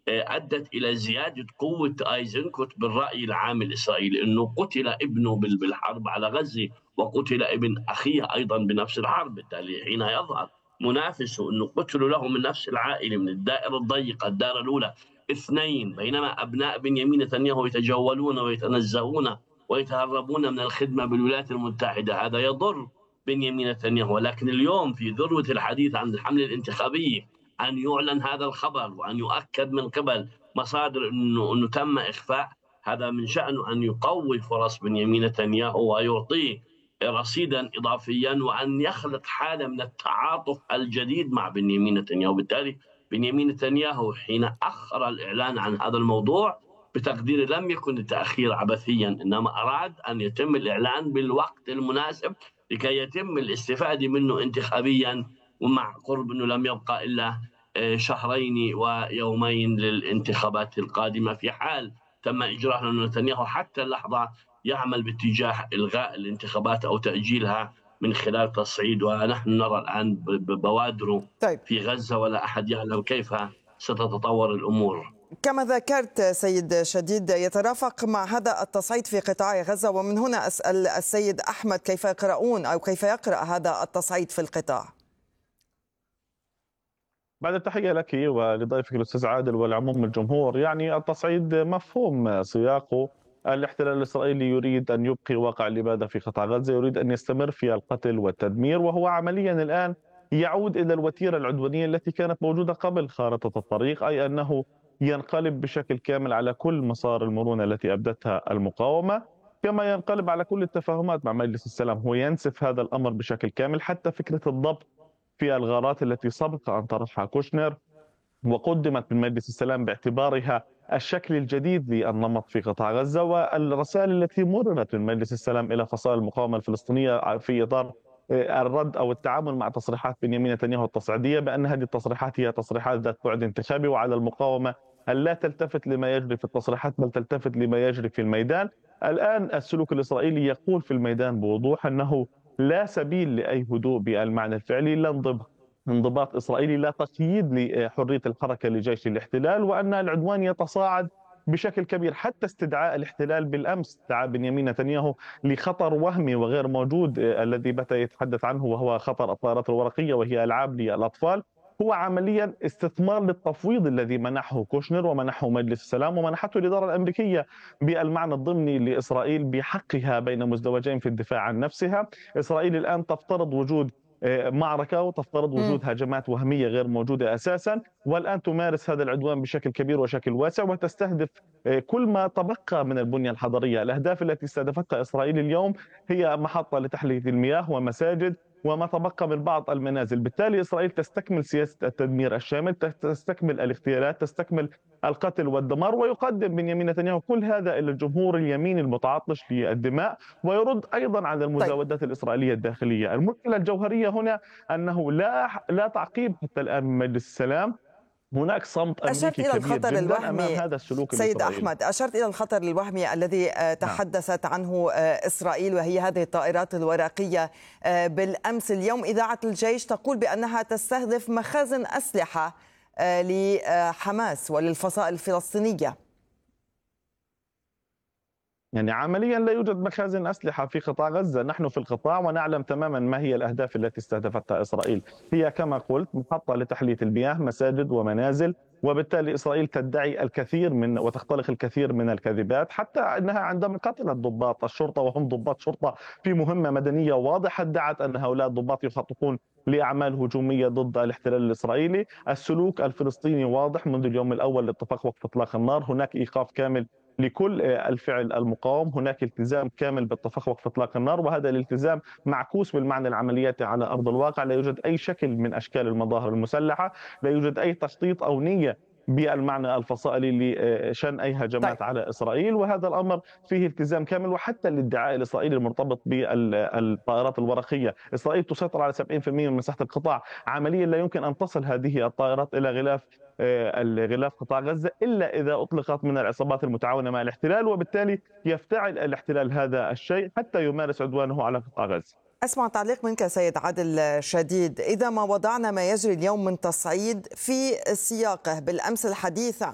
أدت إلى زيادة قوة أيزنكوت بالرأي العام الإسرائيلي، أنه قتل ابنه بالحرب على غزة، وقتل ابن أخيه أيضا بنفس الحرب. بالتالي حين يظهر منافسه أنه قتلوا له من نفس العائلة، من الدائرة الضيقة، الدائرة الأولى اثنين، بينما أبناء بنيامين نتنياهو يتجولون ويتنزهون ويتهربون من الخدمة بالولايات المتحدة، هذا يضر بنيامين نتنياهو. ولكن اليوم في ذروة الحديث عن الحملة الانتخابية أن يعلن هذا الخبر وأن يؤكد من قبل مصادر أنه تم إخفاء، هذا من شأنه أن يقوي فرص بنيامين نتنياهو ويعطيه رصيدا إضافيا، وأن يخلق حالة من التعاطف الجديد مع بنيامين نتنياهو. بالتالي بنيامين نتنياهو حين أخر الإعلان عن هذا الموضوع بتقديري لم يكن التأخير عبثيا، إنما أراد أن يتم الإعلان بالوقت المناسب لكي يتم الاستفادة منه انتخابيا، ومع قرب أنه لم يبقى إلا شهرين ويومين للانتخابات القادمة. في حال تم إجراء نتنياهو حتى اللحظة يعمل باتجاه إلغاء الانتخابات أو تأجيلها من خلال تصعيد، ونحن نرى الآن بوادره طيب، في غزة، ولا أحد يعلم كيف ستتطور الأمور. كما ذكرت سيد شديد، يترافق مع هذا التصعيد في قطاع غزة، ومن هنا أسأل السيد أحمد كيف يقرؤون أو كيف يقرأ هذا التصعيد في القطاع؟ بعد التحية لك ولضيفك الأستاذ عادل والعموم الجمهور، يعني التصعيد مفهوم سياقه. الاحتلال الإسرائيلي يريد أن يبقي واقع الإبادة في قطاع غزة، يريد أن يستمر في القتل والتدمير، وهو عمليا الآن يعود إلى الوتيرة العدوانية التي كانت موجودة قبل خارطة الطريق، أي أنه ينقلب بشكل كامل على كل مسار المرونة التي أبدتها المقاومة، كما ينقلب على كل التفاهمات مع مجلس السلام. هو ينسف هذا الأمر بشكل كامل، حتى فكرة الضبط في الغارات التي سبق أن طرحها كوشنر وقدمت من مجلس السلام باعتبارها الشكل الجديد للنمط في قطاع غزة، والرسائل التي مررت من مجلس السلام إلى فصائل المقاومة الفلسطينية في إطار الرد أو التعامل مع تصريحات بنيامين نتنياهو التصعيدية، بأن هذه التصريحات هي تصريحات ذات بعد انتخابي، وعلى المقاومة أن لا تلتفت لما يجري في التصريحات بل تلتفت لما يجري في الميدان. الآن السلوك الإسرائيلي يقول في الميدان بوضوح أنه لا سبيل لأي هدوء بالمعنى الفعلي، لا انضباط إسرائيلي، لا تقييد لحرية الحركة لجيش الاحتلال، وأن العدوان يتصاعد بشكل كبير. حتى استدعاء الاحتلال بالأمس، استدعاء بنيامين نتنياهو لخطر وهمي وغير موجود الذي بات يتحدث عنه، وهو خطر الطائرات الورقية وهي ألعاب للأطفال، هو عمليا استثمار للتفويض الذي منحه كوشنر ومنحه مجلس السلام ومنحته الإدارة الأمريكية بالمعنى الضمني لإسرائيل بحقها بين مزدوجين في الدفاع عن نفسها. إسرائيل الآن تفترض وجود معركة وتفترض وجود هجمات وهمية غير موجودة أساسا، والآن تمارس هذا العدوان بشكل كبير وشكل واسع، وتستهدف كل ما تبقى من البنية الحضرية. الأهداف التي استهدفتها إسرائيل اليوم هي محطة لتحلية المياه ومساجد وما تبقى من بعض المنازل. بالتالي إسرائيل تستكمل سياسة التدمير الشامل، تستكمل الاغتيالات، تستكمل القتل والدمار، ويقدم بنيامين نتنياهو كل هذا إلى الجمهور اليميني المتعطش للدماء، ويرد أيضا على طيب، المزاودات الإسرائيلية الداخلية. المشكلة الجوهرية هنا أنه لا تعقيب حتى الآن من مجلس السلام. هناك صمت أشرت أمريكي إلى كبير الخطر جدا أمام الوهمي هذا السلوك سيد الإسرائيلي. أحمد، أشرت إلى الخطر الوهمي الذي نعم. تحدثت عنه إسرائيل، وهي هذه الطائرات الورقية. بالأمس اليوم إذاعة الجيش تقول بأنها تستهدف مخازن أسلحة لحماس وللفصائل الفلسطينية. يعني عمليا لا يوجد مخازن أسلحة في قطاع غزة. نحن في القطاع ونعلم تماما ما هي الأهداف التي استهدفتها إسرائيل. هي كما قلت محطة لتحلية المياه، مساجد ومنازل، وبالتالي إسرائيل تدعي الكثير من وتختلق الكثير من الكذبات، حتى أنها عندما قتلت ضباط الشرطة وهم ضباط شرطة في مهمة مدنية واضحة ادعت أن هؤلاء الضباط يخططون لأعمال هجومية ضد الاحتلال الإسرائيلي. السلوك الفلسطيني واضح منذ اليوم الأول لاتفاق وقف إطلاق النار. هناك إيقاف كامل لكل الفعل المقاوم، هناك التزام كامل باتفاق وقف اطلاق النار، وهذا الالتزام معكوس بالمعنى العملياتي على ارض الواقع. لا يوجد اي شكل من اشكال المظاهر المسلحه، لا يوجد اي تخطيط او نيه بالمعنى الفصائلي لشن اي طيب، هجمات على اسرائيل، وهذا الامر فيه التزام كامل. وحتى الادعاء الاسرائيلي المرتبط بالطائرات الورقيه، اسرائيل تسيطر على 70% من مساحه القطاع، عمليا لا يمكن ان تصل هذه الطائرات الى غلاف قطاع غزة إلا إذا أطلقت من العصابات المتعاونة مع الاحتلال، وبالتالي يفتعل الاحتلال هذا الشيء حتى يمارس عدوانه على قطاع غزة. أسمع تعليق منك سيد عادل شديد. إذا ما وضعنا ما يجري اليوم من تصعيد في سياقه بالأمس الحديث